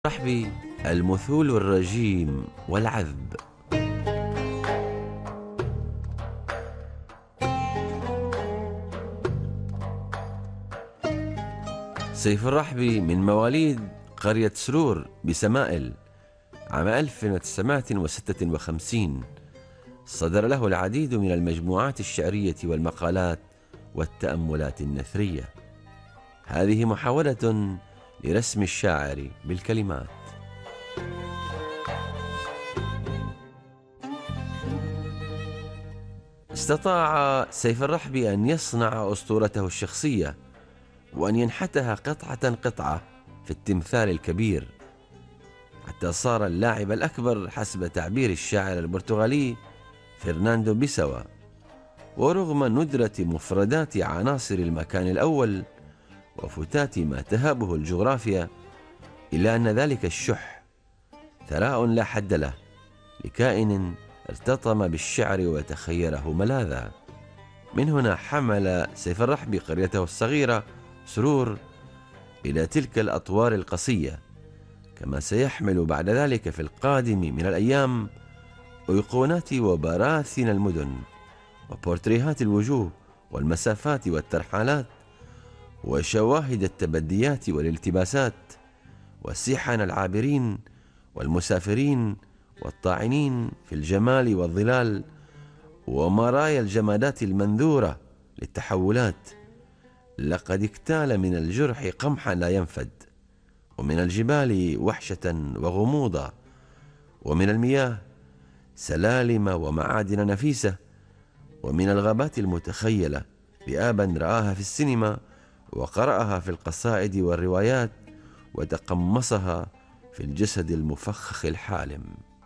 رحبي المثول الرجيم والعذب. سيف الرحبي من مواليد قرية سرور بسمائل عام 1956. صدر له العديد من المجموعات الشعرية والمقالات والتأملات النثرية. هذه محاولة لرسم الشاعر بالكلمات. استطاع سيف الرحبي أن يصنع أسطورته الشخصية وأن ينحتها قطعة قطعة في التمثال الكبير، حتى صار اللاعب الأكبر حسب تعبير الشاعر البرتغالي فرناندو بيسوا. ورغم ندرة مفردات عناصر المكان الأول وفتات ما تهابه الجغرافيا، إلا أن ذلك الشح ثراء لا حد له لكائن ارتطم بالشعر وتخيره ملاذا. من هنا حمل سيف الرحبي قريته الصغيرة سرور إلى تلك الأطوار القصية، كما سيحمل بعد ذلك في القادم من الأيام أيقونات وبراثن المدن وبورتريهات الوجوه والمسافات والترحالات وشواهد التبديات والالتباسات والسيحان العابرين والمسافرين والطاعنين في الجمال والظلال ومرايا الجمادات المنذورة للتحولات. لقد اكتال من الجرح قمحا لا ينفد، ومن الجبال وحشة وغموضا، ومن المياه سلالم ومعادن نفيسة، ومن الغابات المتخيلة ذئابا رآها في السينما وقرأها في القصائد والروايات وتقمصها في الجسد المفخخ الحالم.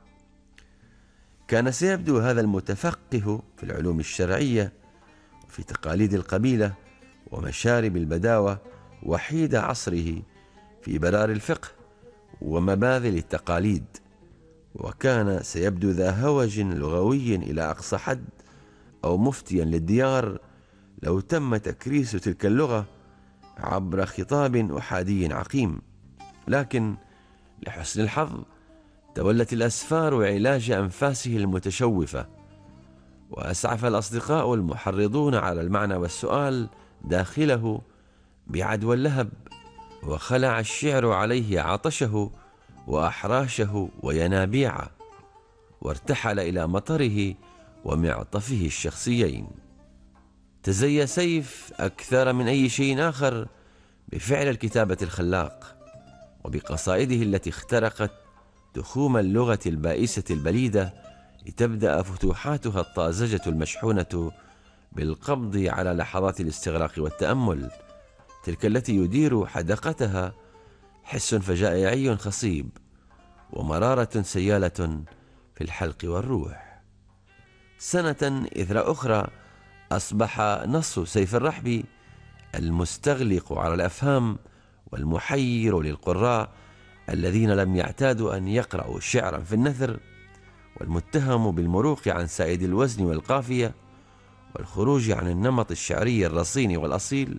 كان سيبدو هذا المتفقه في العلوم الشرعية وفي تقاليد القبيلة ومشارب البداوة وحيد عصره في برار الفقه ومباذل التقاليد، وكان سيبدو ذا هوج لغوي إلى أقصى حد أو مفتيا للديار لو تم تكريس تلك اللغة عبر خطاب أحادي عقيم. لكن لحسن الحظ تولت الأسفار علاج أنفاسه المتشوفة، وأسعف الأصدقاء المحرضون على المعنى والسؤال داخله بعدوى اللهب، وخلع الشعر عليه عطشه وأحراشه وينابيعه، وارتحل إلى مطره ومعطفه الشخصيين. تزيا سيف أكثر من أي شيء آخر بفعل الكتابة الخلاق وبقصائده التي اخترقت تخوم اللغة البائسة البليدة لتبدأ فتوحاتها الطازجة المشحونة بالقبض على لحظات الاستغراق والتأمل، تلك التي يدير حدقتها حس فجائعي خصيب ومرارة سيالة في الحلق والروح. سنة إثر أخرى أصبح نص سيف الرحبي المستغلق على الأفهام والمحير للقراء الذين لم يعتادوا أن يقرأوا شعرا في النثر، والمتهم بالمروق عن سائد الوزن والقافية والخروج عن النمط الشعري الرصين والأصيل.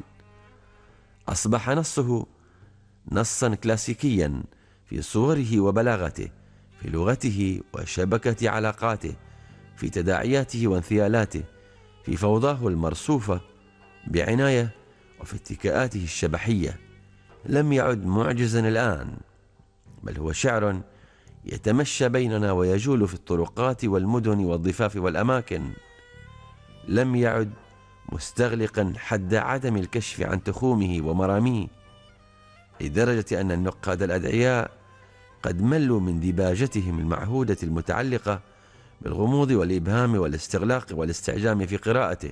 أصبح نصه نصا كلاسيكيا في صوره وبلاغته، في لغته وشبكة علاقاته، في تداعياته وانثيالاته، في فوضاه المرصوفة بعناية وفي اتكاءاته الشبحية. لم يعد معجزا الآن، بل هو شعر يتمشى بيننا ويجول في الطرقات والمدن والضفاف والأماكن. لم يعد مستغلقا حد عدم الكشف عن تخومه ومراميه، لدرجة أن النقاد الأدعياء قد ملوا من ديباجتهم المعهودة المتعلقة بالغموض والإبهام والاستغلاق والاستعجام في قراءته.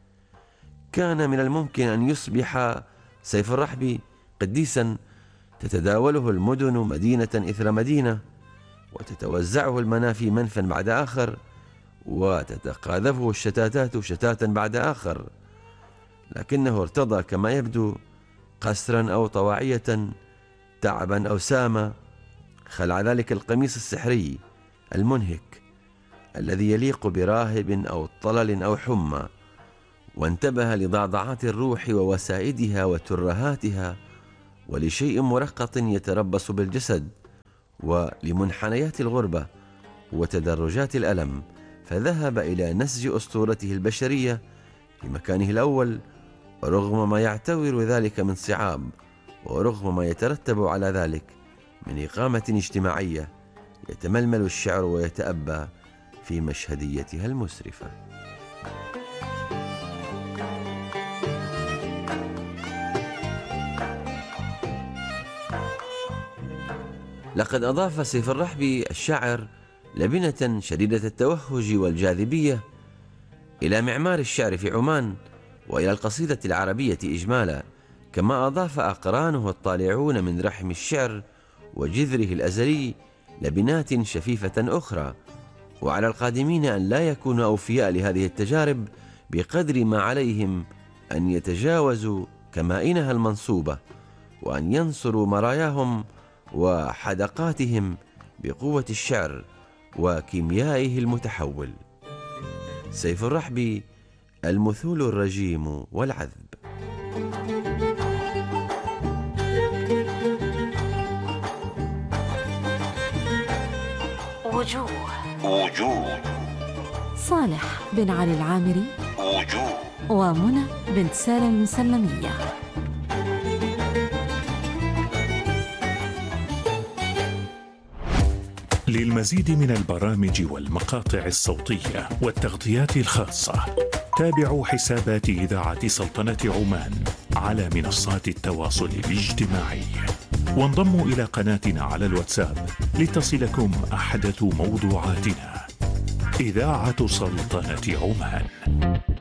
كان من الممكن أن يصبح سيف الرحبي قديسا تتداوله المدن مدينة إثر مدينة، وتتوزعه المنافي منفا بعد آخر، وتتقاذفه الشتاتات شتاتا بعد آخر، لكنه ارتضى كما يبدو قسرا أو طواعية، تعبا أو ساما، خلع ذلك القميص السحري المنهك الذي يليق براهب أو طلل أو حمى، وانتبه لضعضعات الروح ووسائدها وترهاتها ولشيء مرقط يتربص بالجسد ولمنحنيات الغربة وتدرجات الألم، فذهب إلى نسج أسطورته البشرية في مكانه الأول، ورغم ما يعتبر ذلك من صعاب، ورغم ما يترتب على ذلك من إقامة اجتماعية، يتململ الشعر ويتأبى في مشهديتها المسرفة. لقد أضاف سيف الرحبي الشاعر لبنة شديدة التوهج والجاذبية إلى معمار الشعر في عمان وإلى القصيدة العربية إجمالا، كما أضاف أقرانه الطالعون من رحم الشعر وجذره الأزلي لبنات شفيفة أخرى. وعلى القادمين أن لا يكونوا أوفياء لهذه التجارب بقدر ما عليهم أن يتجاوزوا كمائنها المنصوبة، وأن ينصروا مراياهم وحدقاتهم بقوة الشعر وكيميائه المتحول. سيف الرحبي، المثول الرجيم والعذب. وجوه صالح بن علي العامري، وجوه ومنى بنت سالم المسلمية. للمزيد من البرامج والمقاطع الصوتية والتغطيات الخاصة، تابعوا حسابات إذاعة سلطنة عمان على منصات التواصل الاجتماعي، وانضموا إلى قناتنا على الواتساب لتصلكم أحدث موضوعاتنا. إذاعة سلطنة عمان.